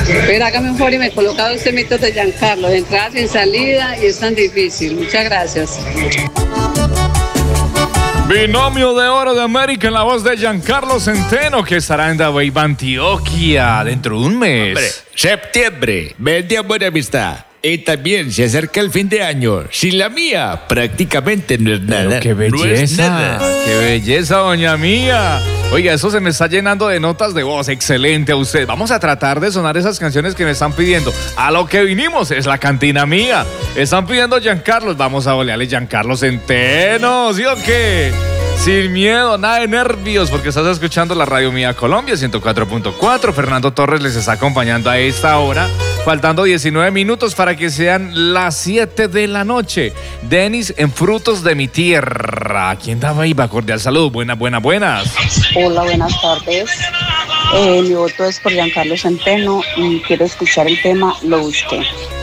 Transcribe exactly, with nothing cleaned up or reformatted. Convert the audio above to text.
Pero hágame un favor y me coloca dos temitas de Giancarlo, de entrada sin salida y es tan difícil. Muchas gracias. Binomio de Oro de América en la voz de Giancarlo Centeno, que estará en Dabeiba, Antioquia, dentro de un mes. Hombre, septiembre, mes de amor y amistad. Y también se acerca el fin de año. Sin la mía, prácticamente no es nada. Pero ¡qué belleza! No es nada. ¡Qué belleza, doña mía! Oiga, eso se me está llenando de notas de voz. Excelente a usted. Vamos a tratar de sonar esas canciones que me están pidiendo. A lo que vinimos es la cantina mía. Están pidiendo Giancarlo. Vamos a bolearle Giancarlo Centeno, ¿sí o qué? Sin miedo, nada de nervios, porque estás escuchando la Radio Mía Colombia ciento cuatro punto cuatro. Fernando Torres les está acompañando a esta hora, faltando diecinueve minutos para que sean las siete de la noche. Denis en Frutos de mi Tierra. Aquí en Dabeiba, cordial saludo. Buenas, buenas, buenas. Hola, buenas tardes. Eh, mi voto es por Giancarlo Centeno y quiero escuchar el tema Lo Busqué.